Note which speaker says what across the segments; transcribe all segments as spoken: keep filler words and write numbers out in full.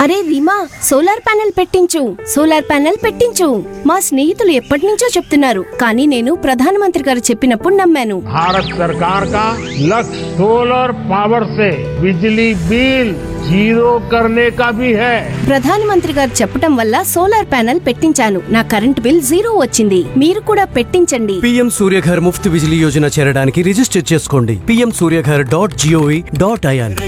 Speaker 1: అరే Reema, solar panel పెట్టించు solar panel పెట్టించు మా స్నేహితులు ఎప్పటి నుంచో చెప్తున్నారు, కానీ నేను ప్రధానమంత్రి గారు చెప్పినప్పుడు నమ్మాను.
Speaker 2: भारत सरकार का लक्ष्य सोलर पावर से बिजली बिल जीरो करने का भी है.
Speaker 1: ప్రధానమంత్రి గారు చెప్పటం వల్ల సోలార్ ప్యానెల్ పెట్టించాను. నా కరెంట్ బిల్ జీరో వచ్చింది. మీరు కూడా పెట్టించండి.
Speaker 3: పీఎం సూర్యఘర్ ముఫ్త్ బిజిలీ యోజన చేరడానికి రిజిస్టర్ చేసుకోండి. PM Surya Ghar dot GOV dot IN.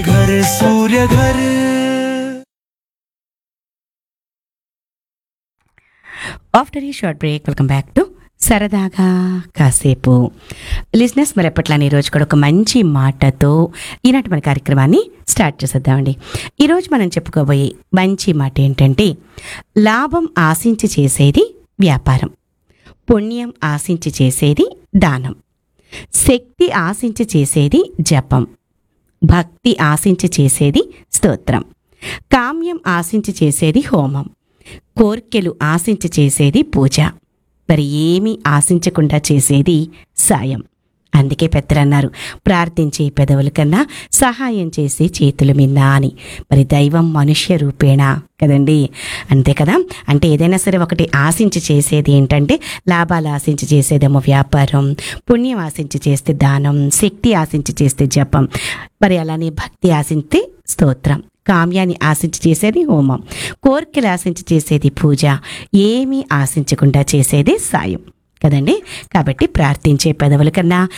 Speaker 4: After ఈ short break welcome back to సరదాగా కాసేపు. లిజినెస్ మరి ఎప్పట్లానే ఈరోజు కూడా ఒక మంచి మాటతో ఈనాటి మన కార్యక్రమాన్ని స్టార్ట్ చేసేద్దామండి. ఈరోజు మనం చెప్పుకోబోయే మంచి మాట ఏంటంటే, లాభం ఆశించి చేసేది వ్యాపారం, పుణ్యం ఆశించి చేసేది దానం, శక్తి ఆశించి చేసేది జపం, భక్తి ఆశించి చేసేది స్తోత్రం, కామ్యం ఆశించి చేసేది హోమం, కోర్కెలు ఆశించి చేసేది పూజ, మరి ఏమీ ఆశించకుండా చేసేది సాయం. అందుకే పెద్దలన్నారు, ప్రార్థించే పెదవుల కన్నా సహాయం చేసే చేతుల మిన్నా అని. మరి దైవం మనుష్య రూపేణ కదండి, అంతే కదా. అంటే ఏదైనా సరే ఒకటి ఆశించి చేసేది ఏంటంటే, లాభాలు ఆశించి చేసేదేమో వ్యాపారం, పుణ్యం ఆశించి చేస్తే దానం, శక్తి ఆశించి చేస్తే జపం, మరి అలానే భక్తి ఆశించి స్తోత్రం, కామ్యాన్ని ఆశించి చేసేది హోమం, కోరికలు ఆశించి చేసేది పూజ, ఏమీ ఆశించకుండా చేసేది సాయం కదండి. కాబట్టి ప్రార్థించే పెదవుల కన్నా